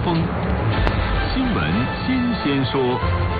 风，新闻新鲜说。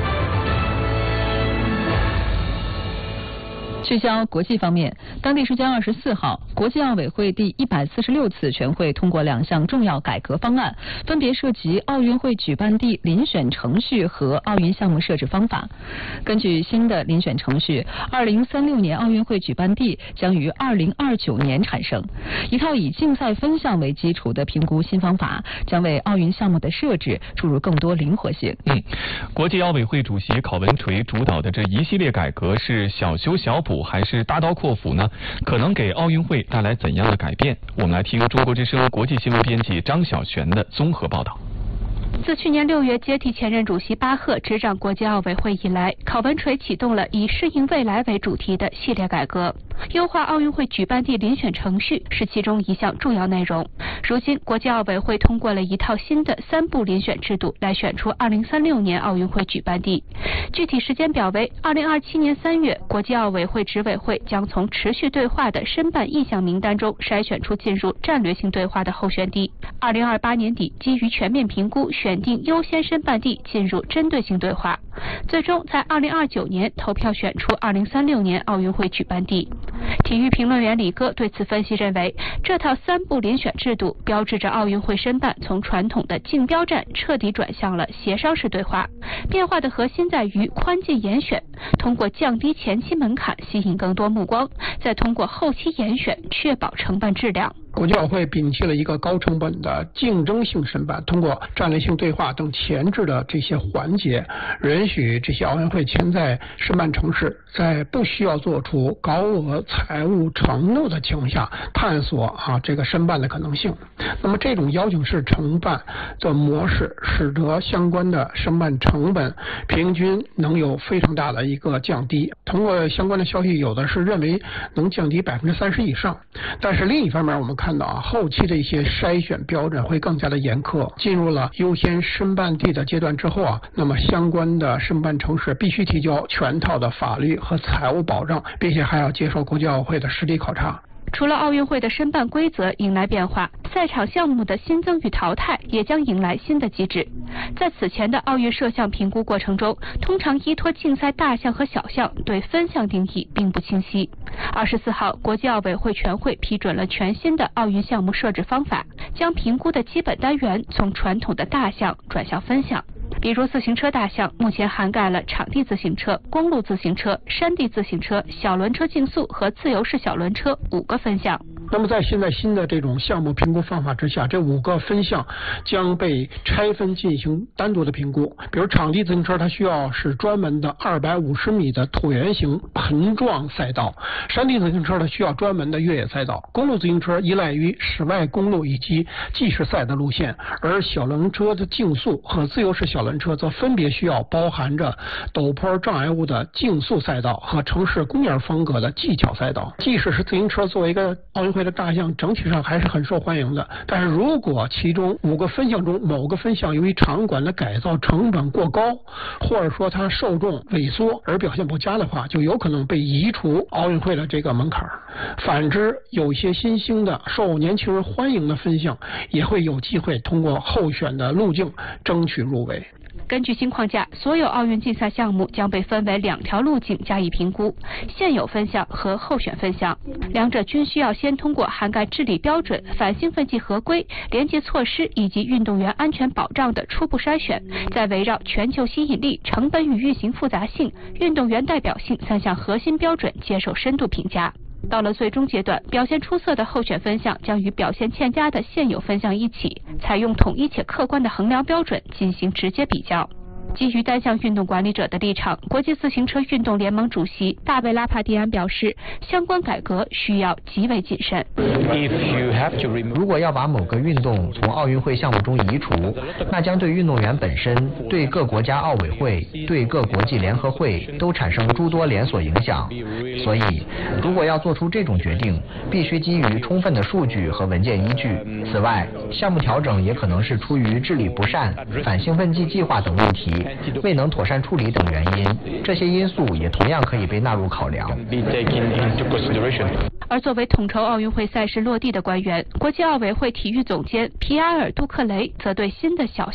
聚焦国际方面，当地时间24号，国际奥委会第146次全会通过2项重要改革方案，分别涉及奥运会举办地遴选程序和奥运项目设置方法。根据新的遴选程序，2036年奥运会举办地将于2029年产生。一套以竞赛分项为基础的评估新方法，将为奥运项目的设置注入更多灵活性。 国际奥委会主席考文垂主导的这一系列改革是小修小补还是大刀阔斧呢？可能给奥运会带来怎样的改变？我们来听中国之声国际新闻编辑张晓璇的综合报道。 自去年6月接替前任主席巴赫执掌国际奥委会以来，考文垂启动了以适应未来为主题的系列改革。优化奥运会举办地遴选程序是其中一项重要内容。如今，国际奥委会通过了一套新的3步遴选制度，来选出2036年奥运会举办地。具体时间表为：2027年3月，国际奥委会执委会将从持续对话的申办意向名单中筛选出进入战略性对话的候选地。2028年底，基于全面评估，选定优先申办地进入针对性对话，最终在2029年投票选出2036年奥运会举办地。体育评论员李戈对此分析认为，这套3步遴选制度标志着奥运会申办从传统的竞标战彻底转向了协商式对话。变化的核心在于宽进严选，通过降低前期门槛吸引更多目光，再通过后期严选确保承办质量。 国际奥委会摒弃了一个高成本的竞争性申办，通过战略性对话等前置的这些环节，允许这些奥运会潜在申办城市在不需要做出高额财务承诺的情况下，探索这个申办的可能性。那么这种邀请式承办的模式，使得相关的申办成本平均能有非常大的一个降低。通过相关的消息，有的是认为能降低30%以上，但是另一方面我们看到后期的一些筛选标准会更加的严苛。进入了优先申办地的阶段之后那么相关的申办城市必须提交全套的法律和财务保障，并且还要接受国际奥委会的实地考察。 除了奥运会的申办规则迎来变化，赛场项目的新增与淘汰也将迎来新的机制。在此前的奥运设项评估过程中，通常依托竞赛大项和小项，对分项定义并不清晰。24号，国际奥委会全会批准了全新的奥运项目设置方法，将评估的基本单元从传统的大项转向分项。比如自行车大项目前涵盖了场地自行车、公路自行车、山地自行车、小轮车竞速和自由式小轮车5个分项。 那么在现在新的这种项目评估方法之下，这5个分项将被拆分进行单独的评估。比如场地自行车，它需要是专门的250米的椭圆形盆状赛道；山地自行车它需要专门的越野赛道；公路自行车依赖于室外公路以及计时赛的路线；而小轮车的竞速和自由式小轮车则分别需要包含着陡坡障碍物的竞速赛道和城市公园风格的技巧赛道。即使是自行车作为一个奥运会的大项，整体上还是很受欢迎的。但是如果其中5个分项中某个分项由于场馆的改造成本过高，或者说它受众萎缩而表现不佳的话，就有可能被移除奥运会的这个门槛。反之，有一些新兴的受年轻人欢迎的分项也会有机会通过候选的路径争取入围。 根据新框架，所有奥运竞赛项目将被分为2条路径加以评估：现有分项和候选分项。两者均需要先通过涵盖治理标准、反兴奋剂合规、廉洁措施以及运动员安全保障的初步筛选，再围绕全球吸引力、成本与运行复杂性、运动员代表性3项核心标准接受深度评价。到了最终阶段，表现出色的候选分项将与表现欠佳的现有分项一起，采用统一且客观的衡量标准进行直接比较。基于单项运动管理者的立场，国际自行车运动联盟主席大卫拉帕蒂安表示，相关改革需要极为谨慎。 如果要把某个运动从奥运会项目中移除，那将对运动员本身、对各国家奥委会、对各国际联合会都产生诸多连锁影响。所以，如果要做出这种决定，必须基于充分的数据和文件依据。此外，项目调整也可能是出于治理不善、反兴奋剂计划等问题未能妥善处理等原因，这些因素也同样可以被纳入考量。 而作为统筹奥运会赛事落地的官员，国际奥委会体育总监皮埃尔·杜克雷则对新的小